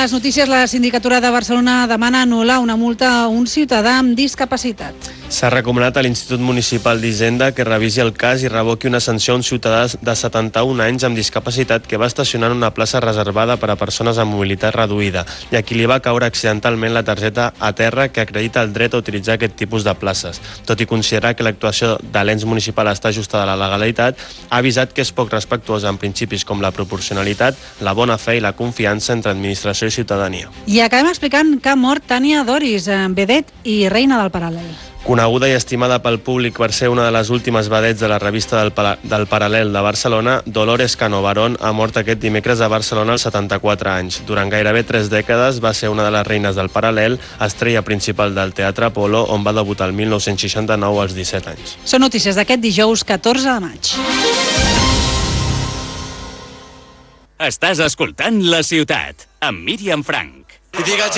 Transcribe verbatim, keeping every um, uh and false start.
les notícies, la Sindicatura de Barcelona demana anul·lar una multa a un ciutadà amb discapacitat. S'ha recomanat a l'Institut Municipal d'Hisenda que revisi el cas i revoqui una sanció a un ciutadà de setanta-un anys amb discapacitat que va estacionar en una plaça reservada per a persones amb mobilitat reduïda i a qui li va caure accidentalment la targeta a terra que acredita el dret a utilitzar aquest tipus de places. Tot i considerar que l'actuació de l'ens municipal està ajustada a la legalitat, ha avisat que és poc respectuosa en principis com la proporcionalitat, la bona fe i la confiança entre administració i ciutadania. I acabem explicant que ha mort Tània Doris, vedet i reina del Paral·lel. Coneguda i estimada pel públic per ser una de les últimes vedets de la revista del, del Paral·lel de Barcelona, Dolores Cano Barón ha mort aquest dimecres a Barcelona als setanta-quatre anys. Durant gairebé tres dècades va ser una de les reines del Paral·lel, estrella principal del Teatre Apolo, on va debutar el mil nou-cents seixanta-nou als disset anys. Són notícies d'aquest dijous catorze de maig. Estàs escoltant La Ciutat, amb Míriam Frank.